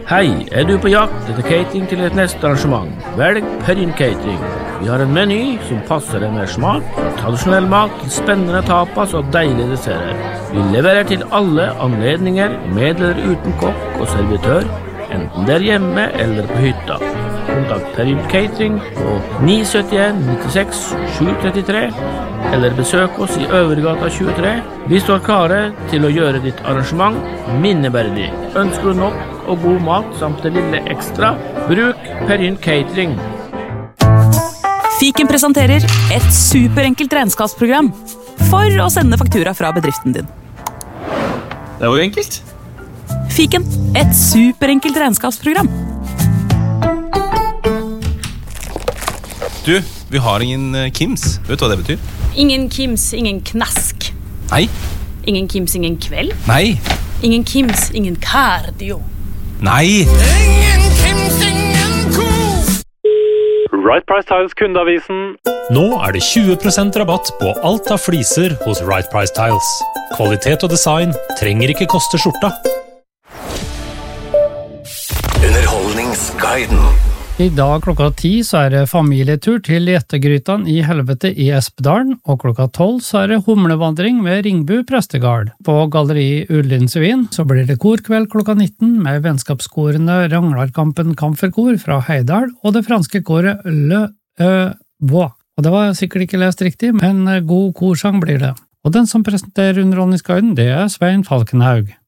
Hei, du på jakt etter catering til et neste arrangement? Velg Perrin Catering. Vi har en meny som passer deg med smak, fra tradisjonell mat til spennende tapas og deilige desserter. Vi leverer til alle anledninger, med eller uten kokk og servitør, enten det hjemme eller på hytta. Kontakt Perrin Catering på 971 96 733, eller besøk oss i Øvergata 23. Vi står klare til å gjøre ditt arrangement minneverdig. Ønsker du nok og god mat samt det lille ekstra, bruk Perrin Catering. Fiken presenterer et superenkelt regnskapsprogram for å sende faktura fra bedriften din. Det var jo enkelt. Fiken, et superenkelt regnskapsprogram. Du, vi har ingen Kims. Vet du hva det betyr? Ingen Kims, ingen knask. Nei. Ingen Kims, ingen kveld. Nei. Ingen Kims, ingen cardio. Nei. Ingen Kims, ingen ko. Right Price Tiles kundeavisen. Nå det 20% rabatt på alt av fliser hos Right Price Tiles. Kvalitet og design trenger ikke koste skjorta. Underholdningsguiden. I dag klokka 10 så det familietur til Gjettegrytan i helvete i Espedalen, og klokka 12 så det humlevandring med Ringbu prestegard. På galleri Ulinsvin så blir det korkveld klokka 19 med vennskapskorene Ranglarkampen Kamferkor fra Heidal og det franske koret Le Bois. Og det var sikkert ikke lest riktig, men god korsang blir det. Og den som presenterer underholdningsguiden, det Svein Falkenhaug.